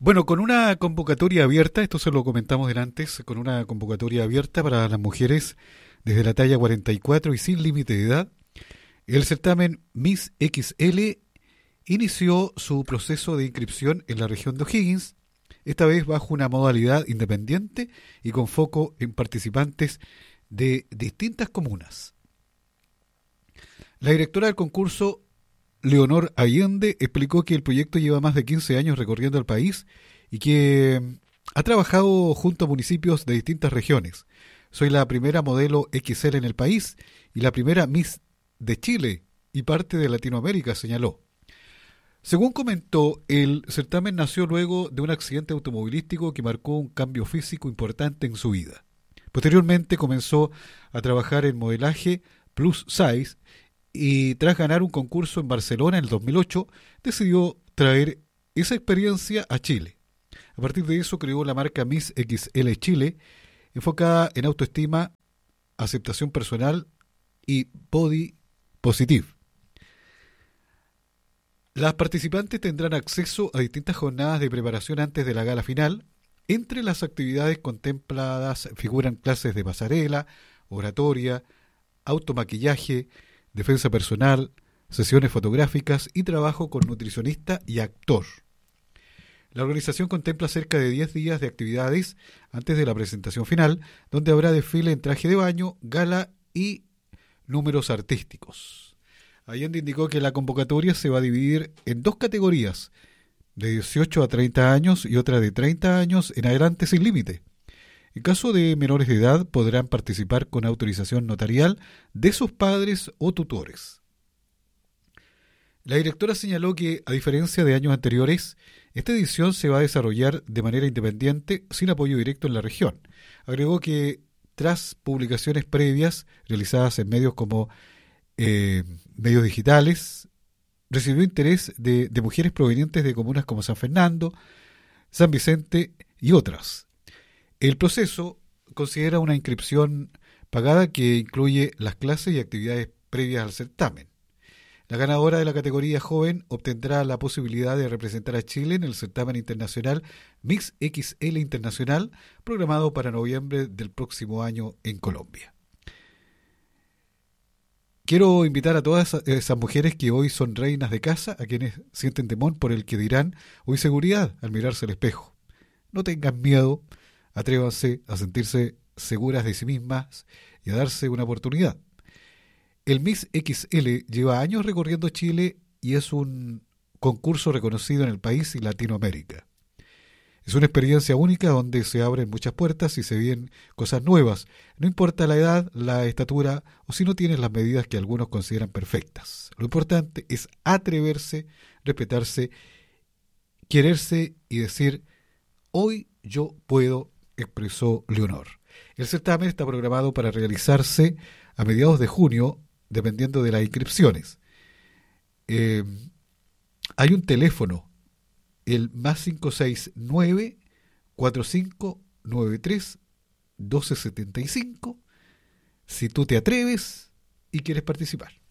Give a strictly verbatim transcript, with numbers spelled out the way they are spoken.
Bueno, con una convocatoria abierta, esto se lo comentamos delante, con una convocatoria abierta para las mujeres desde la talla cuarenta y cuatro y sin límite de edad, el certamen Miss X L inició su proceso de inscripción en la región de O'Higgins, esta vez bajo una modalidad independiente y con foco en participantes de distintas comunas. La directora del concurso, Leonor Allende, explicó que el proyecto lleva más de quince años recorriendo el país y que ha trabajado junto a municipios de distintas regiones. Soy la primera modelo X L en el país y la primera Miss de Chile y parte de Latinoamérica, señaló. Según comentó, el certamen nació luego de un accidente automovilístico que marcó un cambio físico importante en su vida. Posteriormente comenzó a trabajar en modelaje plus size y tras ganar un concurso en Barcelona en el dos mil ocho, decidió traer esa experiencia a Chile. A partir de eso creó la marca Miss X L Chile, enfocada en autoestima, aceptación personal y body positive. Las participantes tendrán acceso a distintas jornadas de preparación antes de la gala final. Entre las actividades contempladas figuran clases de pasarela, oratoria, automaquillaje, defensa personal, sesiones fotográficas y trabajo con nutricionista y actor. La organización contempla cerca de diez días de actividades antes de la presentación final, donde habrá desfile en traje de baño, gala y números artísticos. Allende indicó que la convocatoria se va a dividir en dos categorías, de dieciocho a treinta años y otra de treinta años en adelante sin límite. En caso de menores de edad podrán participar con autorización notarial de sus padres o tutores. La directora señaló que, a diferencia de años anteriores, esta edición se va a desarrollar de manera independiente, sin apoyo directo en la región. Agregó que, tras publicaciones previas realizadas en medios como eh, medios digitales, recibió interés de, de mujeres provenientes de comunas como San Fernando, San Vicente y otras. El proceso considera una inscripción pagada que incluye las clases y actividades previas al certamen. La ganadora de la categoría joven obtendrá la posibilidad de representar a Chile en el certamen internacional Miss X L Internacional, programado para noviembre del próximo año en Colombia. Quiero invitar a todas esas mujeres que hoy son reinas de casa, a quienes sienten temor por el que dirán o inseguridad al mirarse al espejo. No tengan miedo, atrévanse a sentirse seguras de sí mismas y a darse una oportunidad. El Miss X L lleva años recorriendo Chile y es un concurso reconocido en el país y Latinoamérica. Es una experiencia única donde se abren muchas puertas y se viven cosas nuevas, no importa la edad, la estatura o si no tienes las medidas que algunos consideran perfectas. Lo importante es atreverse, respetarse, quererse y decir, hoy yo puedo, expresó Leonor. El certamen está programado para realizarse a mediados de junio, dependiendo de las inscripciones. Eh, hay un teléfono, el más cinco seis nueve, cuatro cinco nueve tres, uno dos siete cinco, si tú te atreves y quieres participar.